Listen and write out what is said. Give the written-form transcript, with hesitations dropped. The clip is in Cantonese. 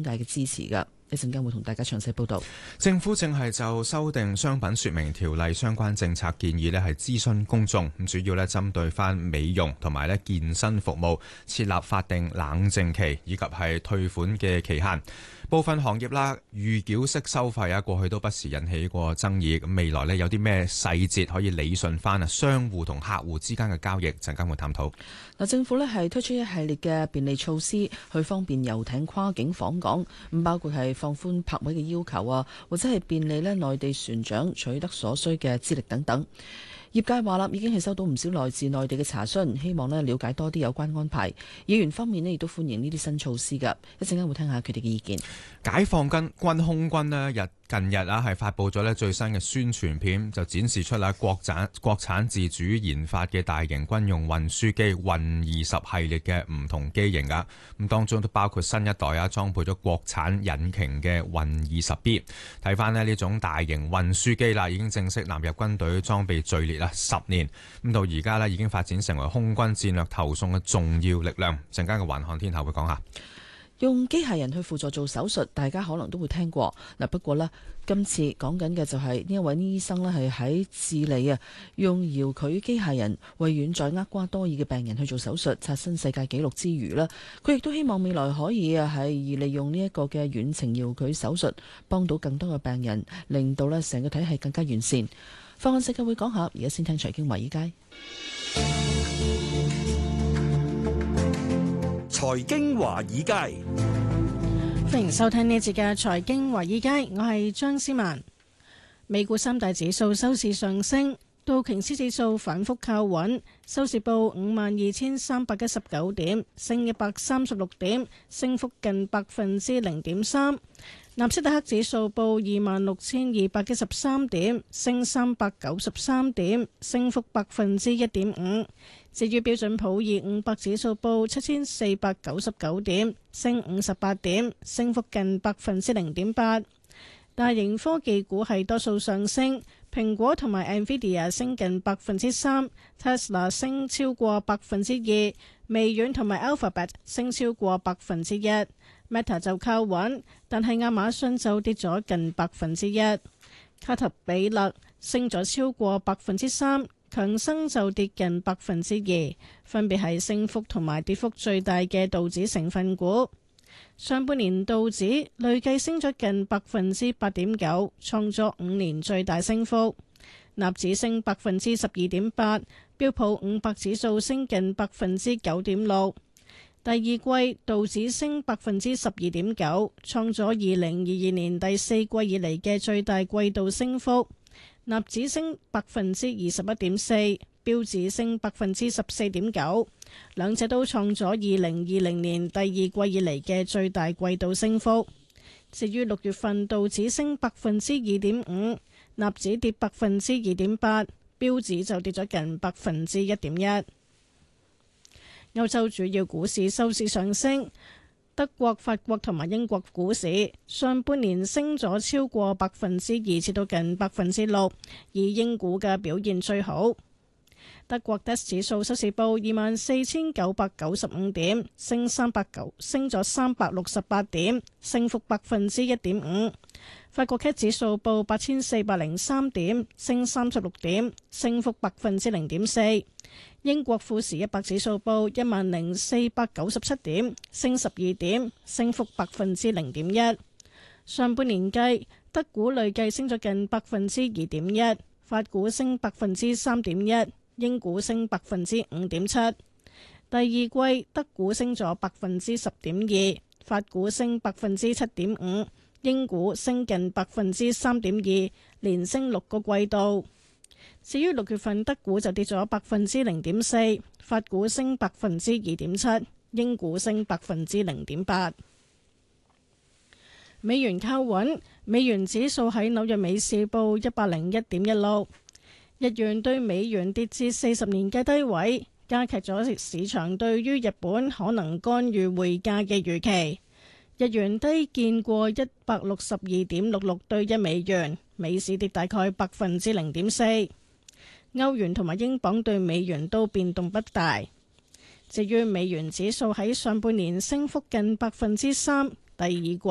商界嘅支持㗎。一陣間會同大家詳細報導。 政府正係就修訂商品說明條例相關政策建議係諮詢公眾，咁主要針對翻美容同埋健身服務設立法定冷靜期以及係退款嘅期限。部分行業預繳式收費過去都不時引起過爭議，咁未來有啲咩細節可以理順翻商戶同客戶之間嘅交易，陣間會探討。 政府係推出一系列嘅便利措施，去方便遊艇跨境訪港，咁包括係放寬泊位嘅要求或者係便利內地船長取得所需嘅資歷等等。業界話已經係收到唔少來自內地嘅查詢，希望了解多啲有關安排。議員方面亦都歡迎呢啲新措施㗎。一陣間會聽下佢哋嘅意見。 解放軍空軍近日係發布咗最新嘅宣傳片，就展示出國產自主研發嘅大型軍用運輸機運20系列嘅唔同機型㗎。咁當中都包括新一代裝配咗國產引擎嘅運20B。睇翻呢種大型運輸機已經正式納入軍隊裝備序列10年，咁到而家已經發展成為空軍戰略投送嘅重要力量。陣間嘅環看天下會講下。 用機械人去輔助做手術，大家可能都會聽過嗱。不過今次講緊嘅就係呢一位醫生係喺智利用遙距機械人為遠在厄瓜多爾嘅病人去做手術，刷新世界紀錄之餘佢亦都希望未來可以係利用呢一個嘅遠程遙距手術，幫到更多嘅病人，令到成個體系更加完善。放眼世界會講下，而家先聽財經華爾街。 財經華爾街， 歡迎收聽呢一節嘅財經華爾街，我係張思曼。美股三大指數收市上升，道瓊斯指數反覆靠穩，收市報52,319點，升136點，升幅近0.3%。納斯達克指數報26,213點，升393點，升幅1.5%。至於標準普爾500指數報7,499點，升58點，升幅近0.8%。大型科技股係多數上升，蘋果同埋 Nvidia 升近3%， Tesla 升超過2%，微軟同埋 Alphabet 升超過1%。Meta 就靠穩，但係亞馬遜就跌咗近1%。卡特彼勒升咗超過3%，強生就跌近2%，分別係升幅同埋跌幅最大嘅道指成分股。上半年道指累計升咗近8.9%，創咗5年最大升幅。納指升12.8%，標普500指數升近9.6%。第二季道指升12.9%，創咗2022年第四季以嚟嘅最大季度升幅。納指升21.4%，標指升14.9%，兩者都創咗2020年第二季以嚟嘅最大季度升幅。至於6月份道指升2.5%，納指跌2.8%，標指就跌咗近1.1%。歐洲主要股市收市上升，德國、法國同埋英國股市上半年升咗超過2%，至到近6%，以英股嘅表現最好。德國 DAX 指數收市報24,995點，升咗368點，升幅1.5%。法國 CAC 指數報8,403點，升36點，升幅0.4%。英國富時100指數報10,497點，升12點，升幅0.1%。上半年計，德股累計升咗近2.1%，法股升3.1%，英股升5.7%。第二季德股升咗10.2%，法股升7.5%，英股升近3.2%，連升6個季度。至於6月份德股就跌咗0.4%，法股升2.7%，英股升0.8%。美元靠穩，美元指數喺紐約美市報101.16，日元對美元跌至40年嘅低位，加劇咗市場對於日本可能干預匯價嘅預期。日元低見過162.66對一美元，美市跌大概0.4%。歐元同埋英鎊對美元都變動不大。至於美元指數喺上半年升幅近3%，第二季